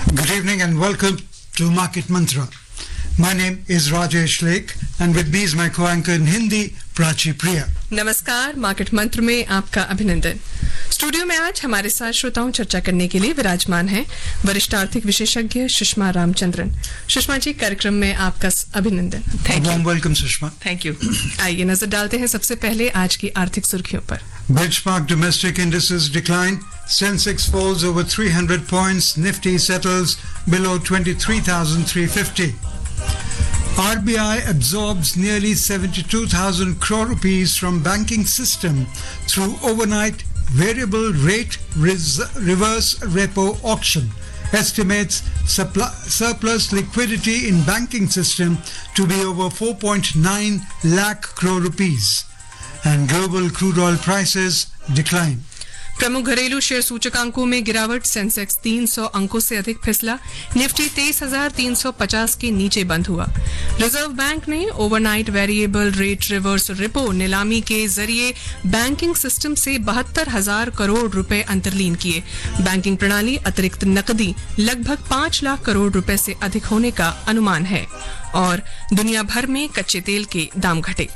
Good evening and welcome to Market Mantra. My name is Rajesh Lake and with me is my co-anchor in Hindi, Prachi Priya. नमस्कार, market मंत्र में आपका अभिनंदन। Studio में आज हमारे साथ श्रोताओं चर्चा करने के लिए विराजमान हैं वरिष्ठ आर्थिक विशेषज्ञ सुषमा रामचंद्रन। सुषमा जी, कार्यक्रम में आपका अभिनंदन। Thank you. Welcome Sushma. Thank you. आइए नजर डालते हैं सबसे पहले आज की आर्थिक सुर्खियों पर। Benchmark domestic indices decline. Sensex falls over 300 points. Nifty settles below 23,350. RBI absorbs nearly 72,000 crore rupees from banking system through overnight variable rate reverse repo auction. Estimates surplus liquidity in banking system to be over 4.9 lakh crore rupees. And global crude oil prices decline. प्रमुख घरेलू share सूचकांकों में गिरावट। Sensex 300 अंकों से अधिक फिसला। Nifty 23,350 के नीचे बंद हुआ। रिजर्व बैंक ने overnight variable rate reverse repo नीलामी के जरिए बैंकिंग सिस्टम से 72,000 करोड़ रुपए अंतर्लीन किए। बैंकिंग प्रणाली अतिरिक्त नकदी लगभग 5 लाख करोड़ रुपए से अधिक होने का अनुमान है। और दुनिया भर में कच्चे तेल के दाम घटे।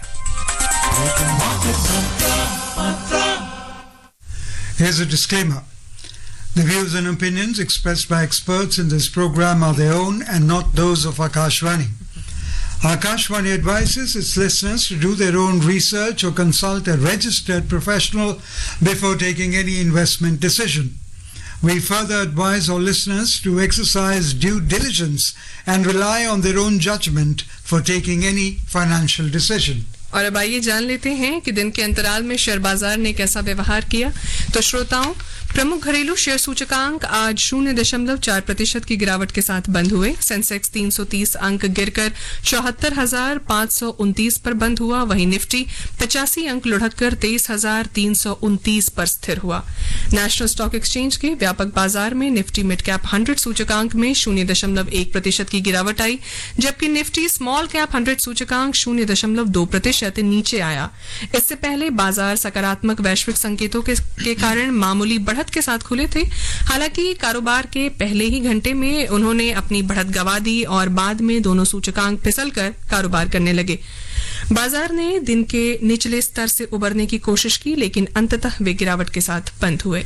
Here's a disclaimer. The views and opinions expressed by experts in this program are their own and not those of Akashvani. Akashvani advises its listeners to do their own research or consult a registered professional before taking any investment decision. We further advise our listeners to exercise due diligence and rely on their own judgment for taking any financial decision. और अब आइए जान लेते हैं कि दिन के अंतराल में शेयर बाजार ने कैसा व्यवहार किया। तो श्रोताओं, प्रमुख घरेलू शेयर सूचकांक आज 0.4% की गिरावट के साथ बंद हुए। सेंसेक्स 330 अंक गिरकर 74,529 पर बंद हुआ। वहीं निफ्टी 85 अंक लुढ़ककर 23,329 पर स्थिर हुआ। नेशनल स्टॉक एक्सचेंज के व्यापक बाजार में निफ्टी मिड कैप 100 सूचकांक में 0.1% की गिरावट आई, जबकि निफ्टी स्मॉल कैप 100 सूचकांक 0.2% नीचे आया। इससे पहले बाजार सकारात्मक वैश्विक संकेतों के कारण मामूली बढ़त के साथ खुले थे। हालांकि कारोबार के पहले ही घंटे में उन्होंने अपनी बढ़त गंवा दी और बाद में दोनों सूचकांक फिसलकर कारोबार करने लगे। बाजार ने दिन के निचले स्तर से उबरने की कोशिश की, लेकिन अंततः वे गिरावट के साथ बंद हुए।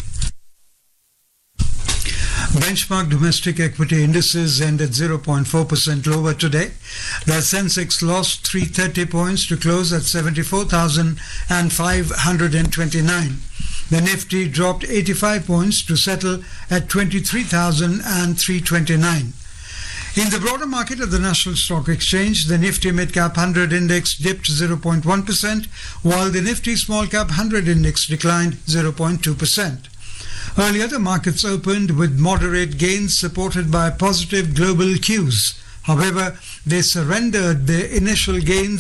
Benchmark domestic equity indices ended 0.4% lower today. The Sensex lost 330 points to close at 74,529. The Nifty dropped 85 points to settle at 23,329. In the broader market at the National Stock Exchange, the Nifty Mid-Cap 100 Index dipped 0.1%, while the Nifty Small Cap 100 Index declined 0.2%. Earlier, the markets opened with moderate gains supported by positive global cues. However, they surrendered their initial gains